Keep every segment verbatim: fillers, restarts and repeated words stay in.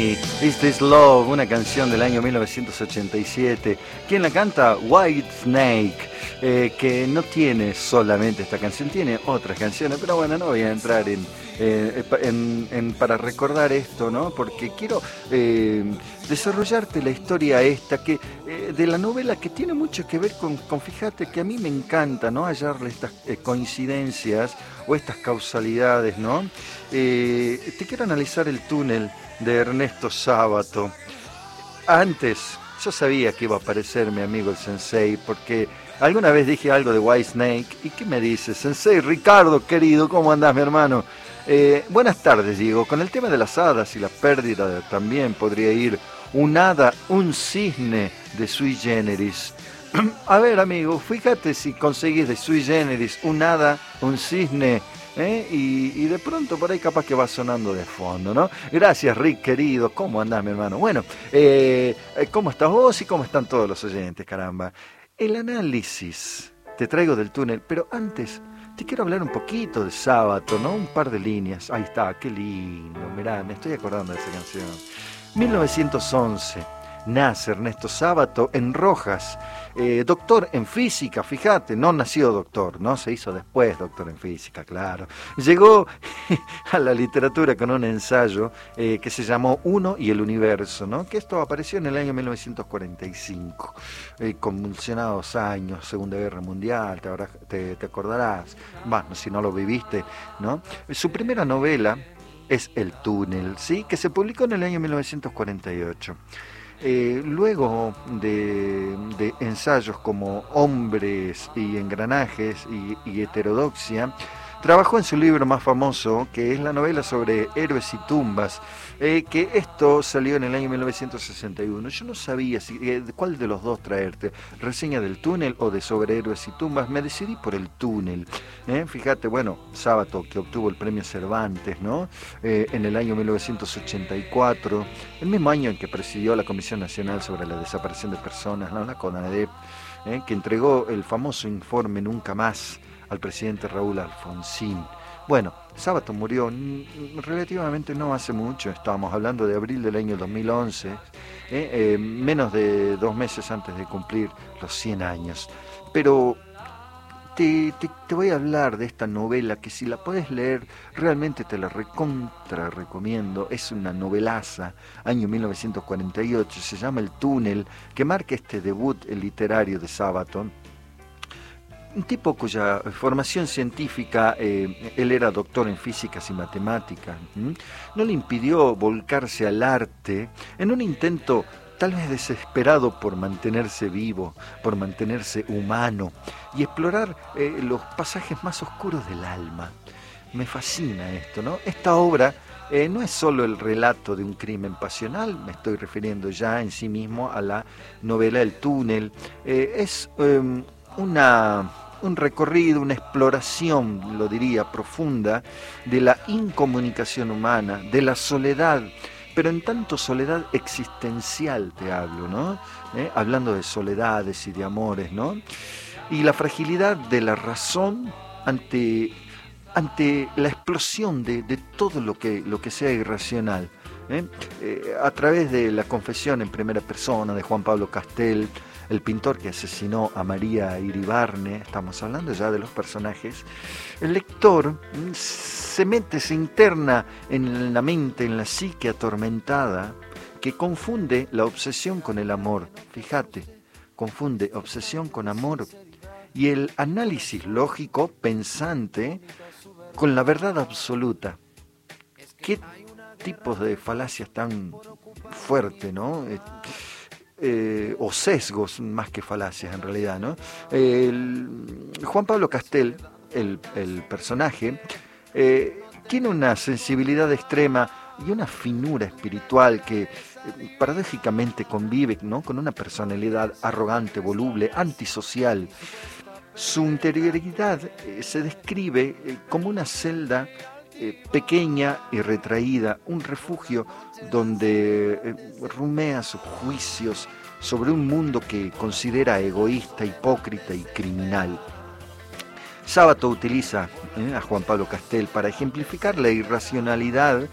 Me, Is This Love, una canción del año mil novecientos ochenta y siete. ¿Quién la canta? Whitesnake, eh, que no tiene solamente esta canción, tiene otras canciones, pero bueno, no voy a entrar en, eh, en, en para recordar esto, ¿no? Porque quiero eh, desarrollarte la historia esta, que eh, de la novela, que tiene mucho que ver con, con, fíjate que a mí me encanta, ¿no? Hallarle estas eh, coincidencias o estas causalidades, ¿no? Eh, te quiero analizar El túnel de Ernesto Sábato. Antes, yo sabía que iba a aparecer mi amigo el Sensei, porque alguna vez dije algo de Whitesnake. ¿Y qué me dice? Sensei Ricardo, querido, ¿cómo andás, mi hermano? Eh, buenas tardes, Diego. Con el tema de las hadas y la pérdida también podría ir un hada, un cisne de sui generis. A ver, amigo, fíjate si conseguís de sui generis un hada, un cisne, ¿eh? y, y de pronto por ahí capaz que va sonando de fondo, ¿no? Gracias, Rick, querido. ¿Cómo andás, mi hermano? Bueno, eh, ¿cómo estás vos y cómo están todos los oyentes, caramba? El análisis te traigo del túnel, pero antes te quiero hablar un poquito de Sábato, ¿no? Un par de líneas. Ahí está, qué lindo. Mirá, me estoy acordando de esa canción. mil novecientos once. Nace Ernesto Sábato en Rojas, eh, doctor en física, fíjate, no nació doctor, no se hizo después doctor en física, claro. Llegó a la literatura con un ensayo eh, que se llamó Uno y el Universo, ¿no? Que esto apareció en el año mil novecientos cuarenta y cinco, eh, convulsionados años, Segunda Guerra Mundial, te, habrás, te, te acordarás, bueno, si no lo viviste, ¿no? Su primera novela es El túnel, ¿sí? Que se publicó en el año mil novecientos cuarenta y ocho. Eh, luego de, de ensayos como Hombres y Engranajes y, y Heterodoxia, trabajó en su libro más famoso, que es la novela sobre héroes y tumbas, eh, que esto salió en el año mil novecientos sesenta y uno. Yo no sabía si, eh, cuál de los dos traerte, reseña del túnel o de sobre héroes y tumbas. Me decidí por El túnel. Eh, fíjate, bueno, Sábato, que obtuvo el premio Cervantes, ¿no? Eh, en el año mil novecientos ochenta y cuatro, el mismo año en que presidió la Comisión Nacional sobre la Desaparición de Personas, ¿no? La CONADEP, eh, que entregó el famoso informe Nunca Más al presidente Raúl Alfonsín. Bueno, Sábato murió relativamente no hace mucho, estábamos hablando de abril del año dos mil once, eh, eh, menos de dos meses antes de cumplir los cien años. Pero te, te, te voy a hablar de esta novela que, si la podés leer, realmente te la recontra recomiendo. Es una novelaza, año mil novecientos cuarenta y ocho, se llama El túnel, que marca este debut literario de Sábato. Un tipo cuya formación científica, eh, él era doctor en físicas y matemáticas, ¿m? no le impidió volcarse al arte en un intento tal vez desesperado por mantenerse vivo, por mantenerse humano y explorar eh, los pasajes más oscuros del alma. Me fascina esto, ¿no? Esta obra eh, no es solo el relato de un crimen pasional, me estoy refiriendo ya en sí mismo a la novela El túnel, eh, es eh, una... un recorrido, una exploración, lo diría, profunda de la incomunicación humana, de la soledad, pero en tanto soledad existencial te hablo, ¿no? ¿Eh? Hablando de soledades y de amores, ¿no? Y la fragilidad de la razón ante, ante la explosión de, de todo lo que, lo que sea irracional, ¿eh? Eh, a través de la confesión en primera persona de Juan Pablo Castel, el pintor que asesinó a María Iribarne, estamos hablando ya de los personajes, el lector se mete, se interna en la mente, en la psique atormentada, que confunde la obsesión con el amor. Fíjate, confunde obsesión con amor y el análisis lógico, pensante, con la verdad absoluta. ¿Qué tipos de falacias tan fuertes, ¿no? Eh, o sesgos más que falacias en realidad, ¿no? El, Juan Pablo Castel, el, el personaje, eh, tiene una sensibilidad extrema y una finura espiritual que eh, paradójicamente convive, ¿no? con una personalidad arrogante, voluble, antisocial. Su interioridad eh, se describe eh, como una celda Eh, pequeña y retraída, un refugio donde eh, rumea sus juicios sobre un mundo que considera egoísta, hipócrita y criminal. Sábato utiliza eh, a Juan Pablo Castel para ejemplificar la irracionalidad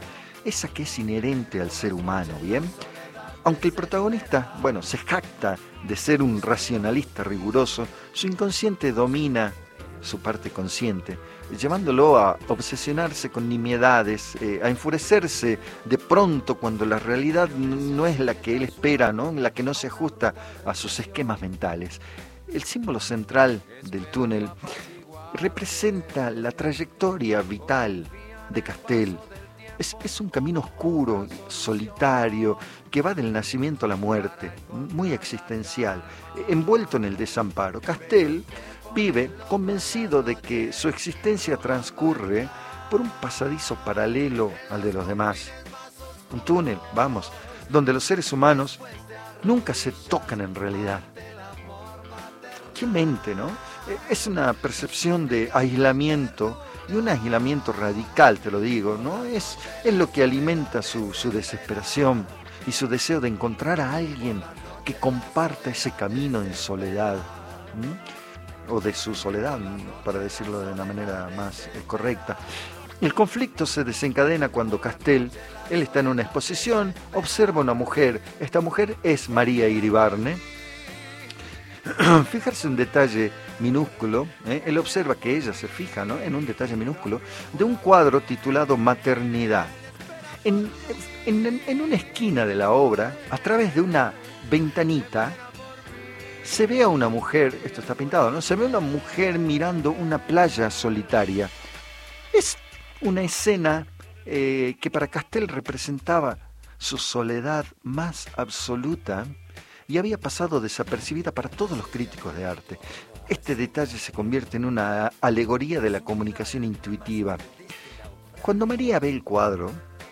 esa que es inherente al ser humano, ¿bien? Aunque el protagonista, bueno, se jacta de ser un racionalista riguroso, su inconsciente domina su parte consciente, llevándolo a obsesionarse con nimiedades, eh, a enfurecerse de pronto cuando la realidad no es la que él espera, ¿no? La que no se ajusta a sus esquemas mentales. El símbolo central del túnel representa la trayectoria vital de Castel. Es, es un camino oscuro, solitario, que va del nacimiento a la muerte, muy existencial, envuelto en el desamparo. Castel vive convencido de que su existencia transcurre por un pasadizo paralelo al de los demás. Un túnel, vamos, donde los seres humanos nunca se tocan en realidad. ¿Qué mente, no? Es una percepción de aislamiento, y un aislamiento radical, te lo digo, ¿no? Es, es lo que alimenta su, su desesperación y su deseo de encontrar a alguien que comparta ese camino en soledad, ¿m? O de su soledad, para decirlo de una manera más eh, correcta. El conflicto se desencadena cuando Castel, él está en una exposición, observa a una mujer. Esta mujer es María Iribarne. Fijarse un detalle minúsculo, ¿eh? Él observa que ella se fija, ¿no?, en un detalle minúsculo de un cuadro titulado Maternidad. En, en, en una esquina de la obra, a través de una ventanita, se ve a una mujer, esto está pintado, ¿no? Se ve a una mujer mirando una playa solitaria. Es una escena eh, que para Castel representaba su soledad más absoluta y había pasado desapercibida para todos los críticos de arte. Este detalle se convierte en una alegoría de la comunicación intuitiva. Cuando María ve el cuadro,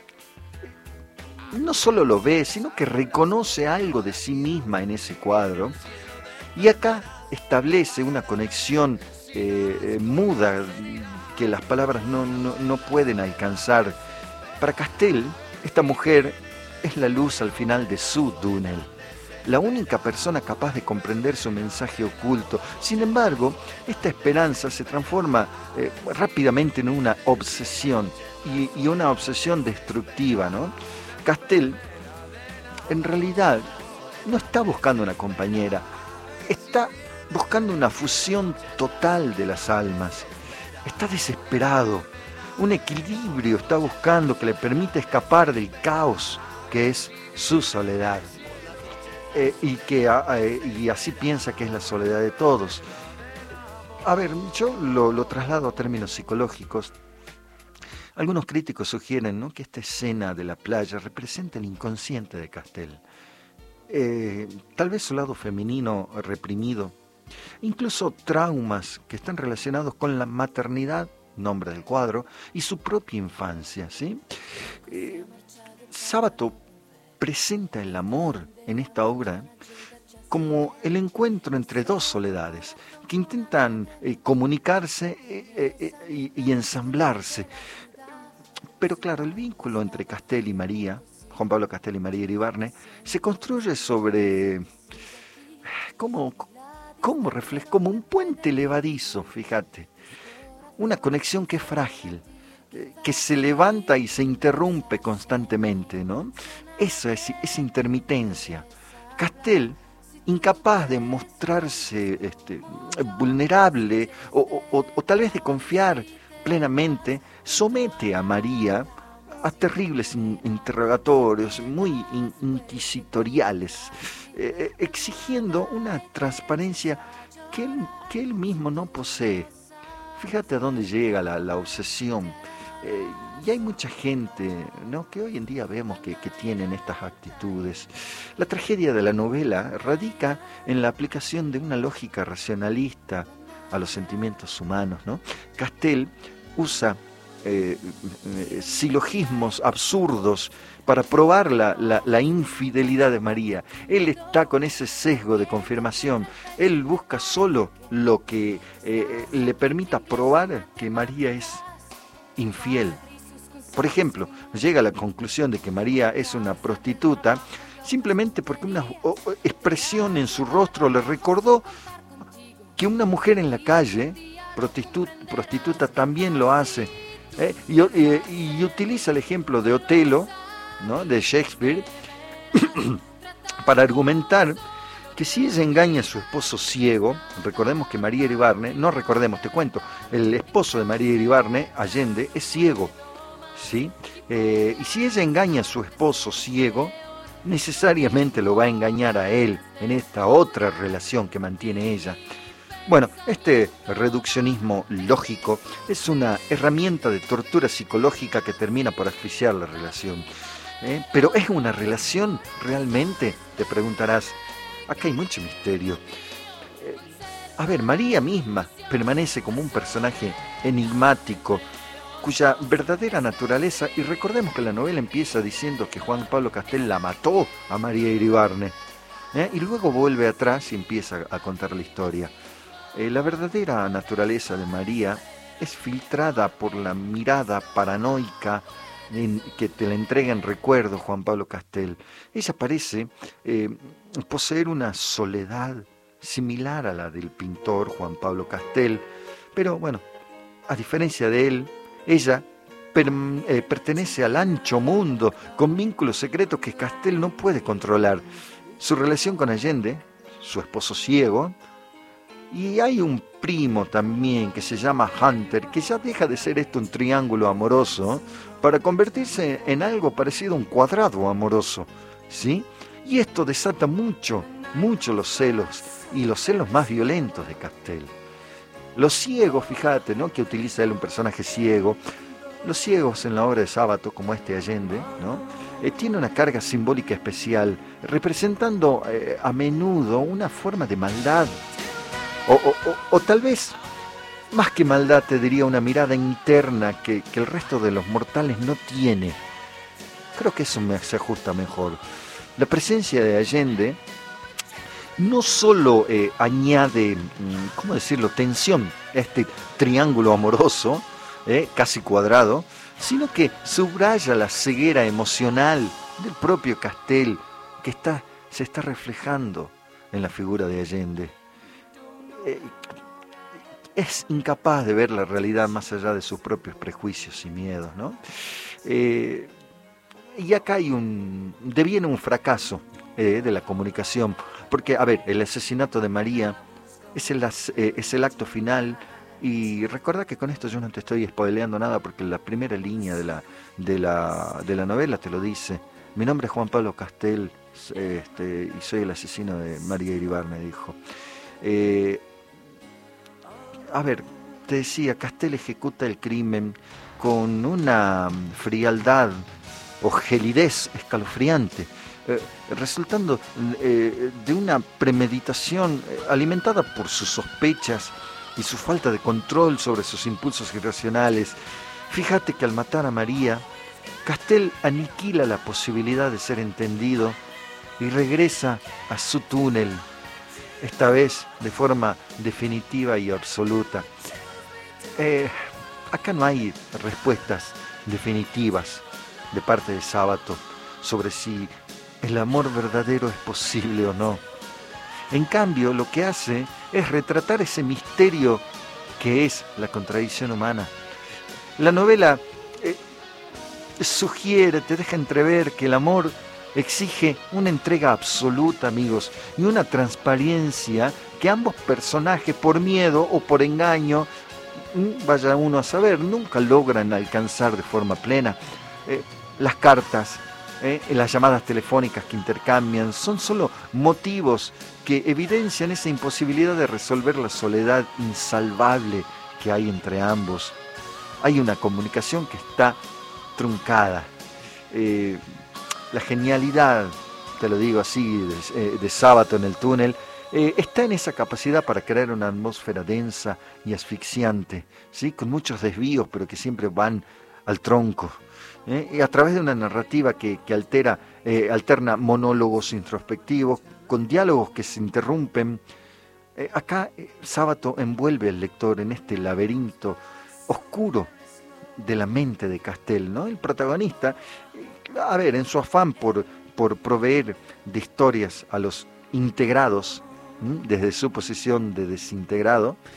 no solo lo ve, sino que reconoce algo de sí misma en ese cuadro, y acá establece una conexión eh, eh, muda que las palabras no, no, no pueden alcanzar. Para Castel, esta mujer es la luz al final de su túnel, la única persona capaz de comprender su mensaje oculto. Sin embargo, esta esperanza se transforma eh, rápidamente en una obsesión, y, y una obsesión destructiva, ¿no? Castel, en realidad, no está buscando una compañera, está buscando una fusión total de las almas. Está desesperado, un equilibrio está buscando que le permita escapar del caos que es su soledad. Eh, y, que, eh, y así piensa que es la soledad de todos. A ver, yo lo, lo traslado a términos psicológicos. Algunos críticos sugieren, ¿no?, que esta escena de la playa representa el inconsciente de Castel. Eh, tal vez su lado femenino reprimido, incluso traumas que están relacionados con la maternidad, nombre del cuadro, y su propia infancia, ¿sí? Eh, Sábato presenta el amor en esta obra como el encuentro entre dos soledades que intentan eh, comunicarse eh, eh, y, y ensamblarse. Pero claro, el vínculo entre Castel y María, Juan Pablo Castel y María Iribarne, se construye sobre, ¿cómo, cómo refleja? Como un puente levadizo, fíjate. Una conexión que es frágil, que se levanta y se interrumpe constantemente, ¿no? Eso es esa intermitencia. Castel, incapaz de mostrarse este, vulnerable o, o, o tal vez de confiar plenamente, somete a María a terribles in, interrogatorios muy in, inquisitoriales, eh, exigiendo una transparencia que él, que él mismo no posee. Fíjate a dónde llega la, la obsesión. Eh, y hay mucha gente, ¿no?, que hoy en día vemos que, que tienen estas actitudes. La tragedia de la novela radica en la aplicación de una lógica racionalista a los sentimientos humanos, ¿no? Castel usa eh, eh, silogismos absurdos para probar la, la, la infidelidad de María. Él está con ese sesgo de confirmación. Él busca solo lo que eh, le permita probar que María es infiel. Por ejemplo, llega a la conclusión de que María es una prostituta simplemente porque una expresión en su rostro le recordó que una mujer en la calle, prostituta, prostituta también lo hace. ¿eh? y, y, y utiliza el ejemplo de Otelo, ¿no?, de Shakespeare, para argumentar que si ella engaña a su esposo ciego, recordemos que María Iribarne, no recordemos, te cuento, el esposo de María Iribarne, Allende, es ciego, ¿sí? Eh, y si ella engaña a su esposo ciego, necesariamente lo va a engañar a él en esta otra relación que mantiene ella. Bueno, este reduccionismo lógico es una herramienta de tortura psicológica que termina por asfixiar la relación. ¿Eh? Pero ¿es una relación realmente? Te preguntarás. Acá hay mucho misterio. Eh, a ver, María misma permanece como un personaje enigmático, cuya verdadera naturaleza, y recordemos que la novela empieza diciendo que Juan Pablo Castel la mató a María Iribarne, ¿eh? y luego vuelve atrás y empieza a contar la historia. Eh, la verdadera naturaleza de María es filtrada por la mirada paranoica en, que te la entrega en recuerdo Juan Pablo Castel. Ella parece eh, poseer una soledad similar a la del pintor Juan Pablo Castel, pero bueno, a diferencia de él, ella per, eh, pertenece al ancho mundo, con vínculos secretos que Castel no puede controlar. Su relación con Allende, su esposo ciego, y hay un primo también que se llama Hunter, que ya deja de ser esto un triángulo amoroso para convertirse en algo parecido a un cuadrado amoroso, ¿sí? Y esto desata mucho, mucho los celos, y los celos más violentos de Castel. Los ciegos, fíjate, ¿no?, que utiliza él un personaje ciego. Los ciegos en la obra de Sábato, como este Allende, ¿no?, eh, tiene una carga simbólica especial, representando eh, a menudo una forma de maldad. O, o, o, o tal vez, más que maldad, te diría una mirada interna que, que el resto de los mortales no tiene. Creo que eso me se ajusta mejor. La presencia de Allende no solo eh, añade, ¿cómo decirlo?, tensión a este triángulo amoroso, eh, casi cuadrado, sino que subraya la ceguera emocional del propio Castel, que está, se está reflejando en la figura de Allende. Eh, es incapaz de ver la realidad más allá de sus propios prejuicios y miedos, ¿no? Eh, y acá hay un, deviene un fracaso eh, de la comunicación, porque, a ver, el asesinato de María es el, eh, es el acto final, y recuerda que con esto yo no te estoy spoileando nada, porque la primera línea de la, de la, de la novela te lo dice. Mi nombre es Juan Pablo Castel, este, y soy el asesino de María Iribarne, dijo. Eh, A ver, te decía, Castel ejecuta el crimen con una frialdad o gelidez escalofriante, eh, resultando eh, de una premeditación eh, alimentada por sus sospechas y su falta de control sobre sus impulsos irracionales. Fíjate que al matar a María, Castel aniquila la posibilidad de ser entendido y regresa a su túnel, esta vez de forma definitiva y absoluta. Eh, acá no hay respuestas definitivas de parte de Sábato sobre si el amor verdadero es posible o no. En cambio, lo que hace es retratar ese misterio que es la contradicción humana. La novela eh, sugiere, te deja entrever que el amor exige una entrega absoluta, amigos, y una transparencia que ambos personajes, por miedo o por engaño, vaya uno a saber, nunca logran alcanzar de forma plena. Eh, las cartas, eh, las llamadas telefónicas que intercambian, son solo motivos que evidencian esa imposibilidad de resolver la soledad insalvable que hay entre ambos. Hay una comunicación que está truncada. Eh, La genialidad, te lo digo así, de, de Sábato en el túnel, eh, está en esa capacidad para crear una atmósfera densa y asfixiante, ¿sí?, con muchos desvíos, pero que siempre van al tronco, ¿eh? Y a través de una narrativa que, que altera, eh, alterna monólogos introspectivos con diálogos que se interrumpen. Eh, acá eh, Sábato envuelve al lector en este laberinto oscuro de la mente de Castel, ¿no? El protagonista, a ver, en su afán por, por proveer de historias a los integrados, ¿m? desde su posición de desintegrado,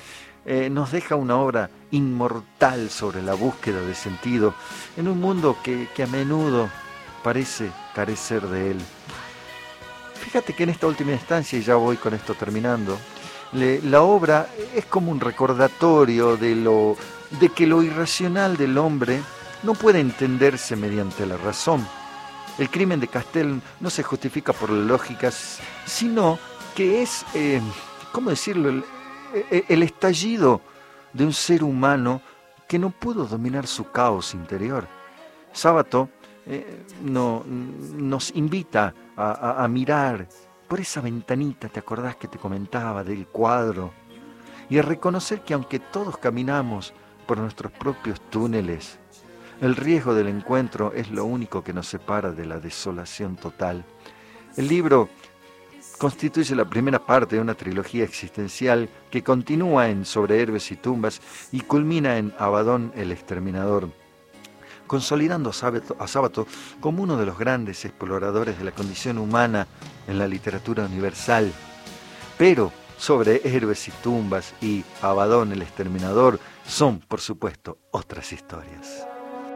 eh, nos deja una obra inmortal sobre la búsqueda de sentido en un mundo que, que a menudo parece carecer de él. Fíjate que en esta última instancia, y ya voy con esto terminando, le, la obra es como un recordatorio de, lo, de que lo irracional del hombre no puede entenderse mediante la razón. El crimen de Castell no se justifica por la lógica, sino que es, eh, ¿cómo decirlo?, el, el estallido de un ser humano que no pudo dominar su caos interior. Sábato eh, no, nos invita a, a, a mirar por esa ventanita, ¿te acordás que te comentaba del cuadro? Y a reconocer que aunque todos caminamos por nuestros propios túneles, el riesgo del encuentro es lo único que nos separa de la desolación total. El libro constituye la primera parte de una trilogía existencial que continúa en Sobre héroes y tumbas y culmina en Abaddon el exterminador, consolidando a Sábato, a Sábato como uno de los grandes exploradores de la condición humana en la literatura universal. Pero Sobre héroes y tumbas y Abaddon el exterminador son, por supuesto, otras historias.